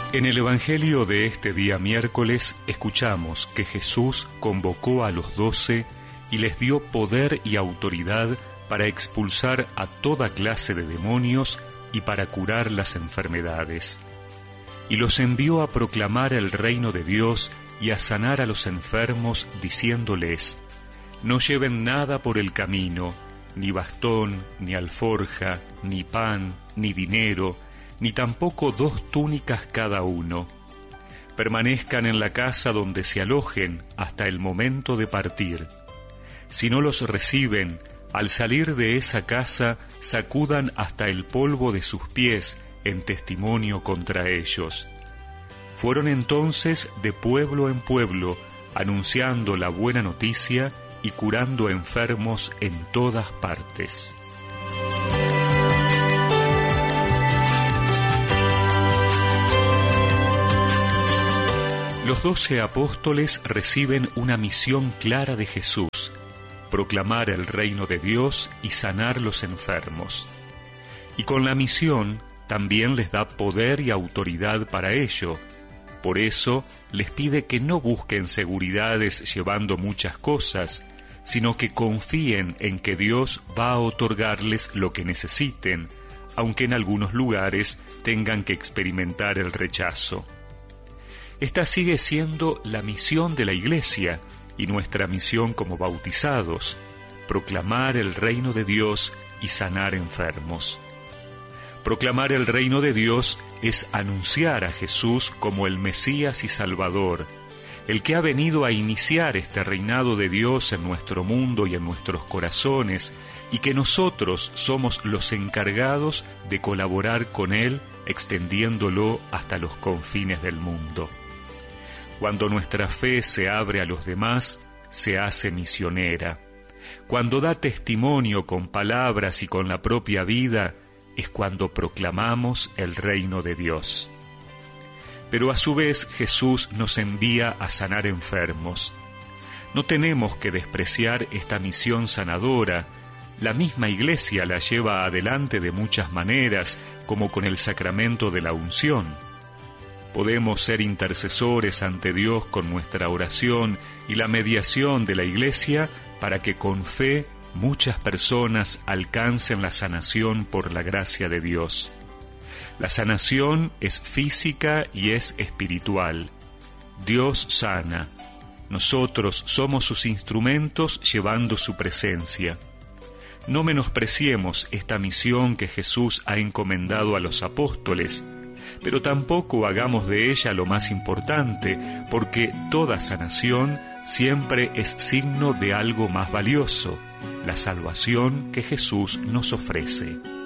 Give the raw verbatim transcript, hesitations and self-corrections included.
En el Evangelio de este día miércoles escuchamos que Jesús convocó a los doce y les dio poder y autoridad para expulsar a toda clase de demonios y para curar las enfermedades. Y los envió a proclamar el reino de Dios y a sanar a los enfermos, diciéndoles: no lleven nada por el camino, ni bastón, ni alforja, ni pan, ni dinero, ni tampoco dos túnicas cada uno. Permanezcan en la casa donde se alojen hasta el momento de partir. Si no los reciben, al salir de esa casa, sacudan hasta el polvo de sus pies en testimonio contra ellos. Fueron entonces de pueblo en pueblo, anunciando la buena noticia y curando enfermos en todas partes. Los doce apóstoles reciben una misión clara de Jesús: proclamar el reino de Dios y sanar los enfermos. Y con la misión también les da poder y autoridad para ello. Por eso les pide que no busquen seguridades llevando muchas cosas, sino que confíen en que Dios va a otorgarles lo que necesiten, aunque en algunos lugares tengan que experimentar el rechazo. Esta sigue siendo la misión de la Iglesia y nuestra misión como bautizados: proclamar el reino de Dios y sanar enfermos. Proclamar el reino de Dios es anunciar a Jesús como el Mesías y Salvador, el que ha venido a iniciar este reinado de Dios en nuestro mundo y en nuestros corazones, y que nosotros somos los encargados de colaborar con Él, extendiéndolo hasta los confines del mundo. Cuando nuestra fe se abre a los demás, se hace misionera. Cuando da testimonio con palabras y con la propia vida, es cuando proclamamos el reino de Dios. Pero a su vez Jesús nos envía a sanar enfermos. No tenemos que despreciar esta misión sanadora. La misma Iglesia la lleva adelante de muchas maneras, como con el sacramento de la unción. Podemos ser intercesores ante Dios con nuestra oración y la mediación de la Iglesia para que con fe muchas personas alcancen la sanación por la gracia de Dios. La sanación es física y es espiritual. Dios sana. Nosotros somos sus instrumentos llevando su presencia. No menospreciemos esta misión que Jesús ha encomendado a los apóstoles, pero tampoco hagamos de ella lo más importante, porque toda sanación siempre es signo de algo más valioso: la salvación que Jesús nos ofrece.